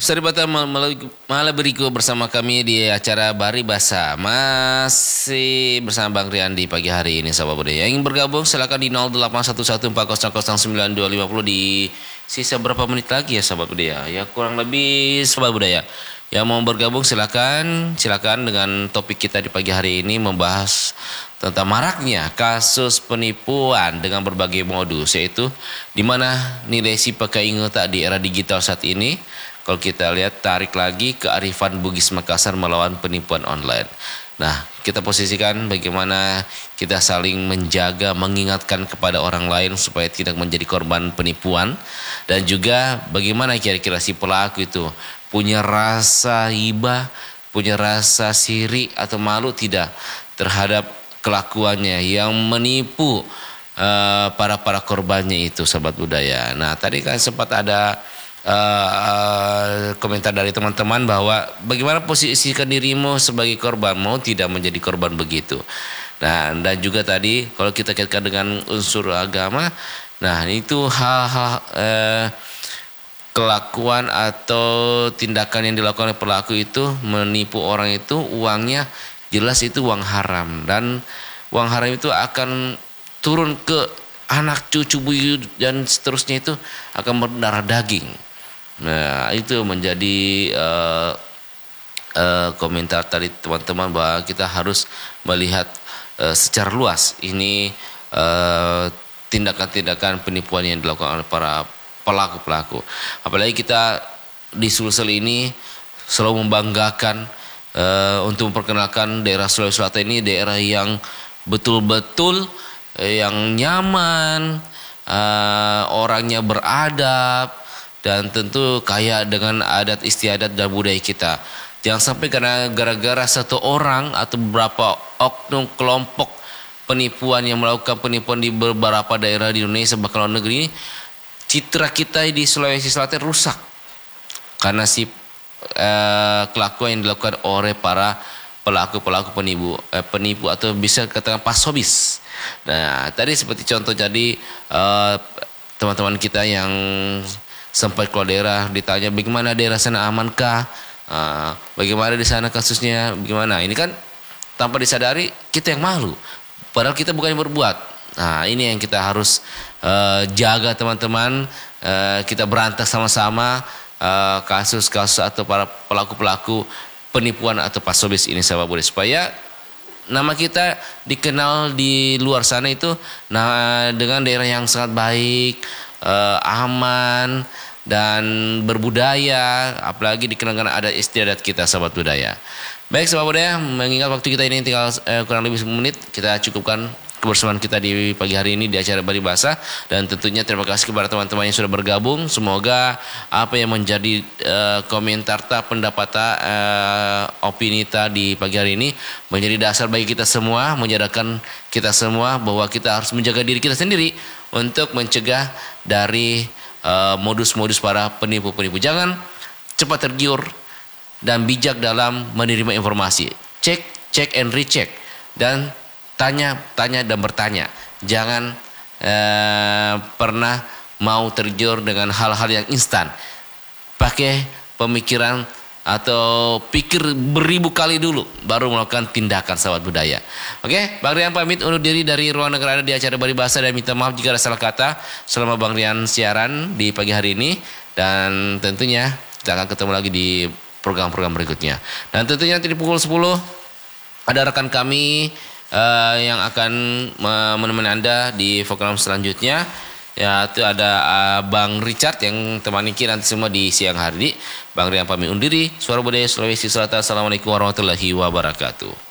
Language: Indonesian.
Saripata malam berikut bersama kami di acara Bari Basa. Masih bersama Bang Rian di pagi hari ini, sahabat budaya. Yang ingin bergabung silakan di 081140092550 di sisa berapa menit lagi ya, sahabat budaya. Ya kurang lebih, sahabat budaya. Yang mau bergabung silakan dengan topik kita di pagi hari ini membahas tentang maraknya kasus penipuan dengan berbagai modus, yaitu di mana nilai si pakai tak di era digital saat ini. Kalau kita lihat, tarik lagi kearifan Bugis Makassar melawan penipuan online. Nah, kita posisikan bagaimana kita saling menjaga, mengingatkan kepada orang lain supaya tidak menjadi korban penipuan. Dan juga bagaimana kira-kira si pelaku itu punya rasa hibah, punya rasa sirik atau malu tidak terhadap kelakuannya yang menipu para korbannya itu, sahabat budaya. Nah, tadi kan sempat ada komentar dari teman-teman bahwa bagaimana posisikan dirimu sebagai korban, mau tidak menjadi korban begitu. Nah, dan juga tadi kalau kita kaitkan dengan unsur agama, nah itu hal-hal kelakuan atau tindakan yang dilakukan oleh pelaku itu menipu orang itu, uangnya jelas itu uang haram, dan uang haram itu akan turun ke anak cucu buyut dan seterusnya, itu akan berdarah daging. Nah, itu menjadi komentar tadi teman-teman bahwa kita harus melihat secara luas ini tindakan-tindakan penipuan yang dilakukan oleh para pelaku-pelaku. Apalagi kita di Sulsel ini selalu membanggakan untuk memperkenalkan daerah Sulawesi Selatan ini daerah yang betul-betul yang nyaman, orangnya beradab, dan tentu kaya dengan adat istiadat dan budaya kita. Jangan sampai karena gara-gara satu orang atau beberapa oknum kelompok penipuan yang melakukan penipuan di beberapa daerah di Indonesia bahkan luar negeri, citra kita di Sulawesi Selatan rusak karena si kelakuan yang dilakukan oleh para pelaku-pelaku penipu atau bisa katakan pasobis. Nah, tadi seperti contoh jadi teman-teman kita yang sempat keluar daerah ditanya bagaimana daerah sana amankah, bagaimana di sana kasusnya, bagaimana. Ini kan tanpa disadari kita yang malu, padahal kita bukan yang berbuat. Nah, ini yang kita harus jaga, teman-teman. Kita berantas sama-sama kasus-kasus atau para pelaku-pelaku penipuan atau pasobis ini, sahabat budaya, supaya nama kita dikenal di luar sana itu dengan daerah yang sangat baik, aman dan berbudaya, apalagi dikenalkan adat istiadat kita, sahabat budaya. Baik, sahabat budaya, mengingat waktu kita ini tinggal kurang lebih 10 menit, kita cukupkan kebersamaan kita di pagi hari ini di acara Bari Basa. Dan tentunya terima kasih kepada teman-teman yang sudah bergabung. Semoga apa yang menjadi komentar pendapat opini di pagi hari ini menjadi dasar bagi kita semua, menjadikan kita semua bahwa kita harus menjaga diri kita sendiri untuk mencegah dari modus-modus para penipu-penipu. Jangan cepat tergiur dan bijak dalam menerima informasi. Cek and recheck, dan tanya dan bertanya. Jangan pernah mau tergiur dengan hal-hal yang instan. Pakai pemikiran atau pikir beribu kali dulu baru melakukan tindakan, sahabat budaya. Oke, Bang Rian pamit undur diri dari ruang negara di acara Bari Basa, dan minta maaf jika ada salah kata selama Bang Rian siaran di pagi hari ini. Dan tentunya kita akan ketemu lagi di program-program berikutnya. Dan tentunya nanti di pukul 10 ada rekan kami yang akan menemani Anda di program selanjutnya, yaitu ada Bang Richard yang temani kita nanti semua di siang hari. Bang Rian pamit undur diri. Suara Budaya Sulawesi Selatan. Assalamualaikum warahmatullahi wabarakatuh.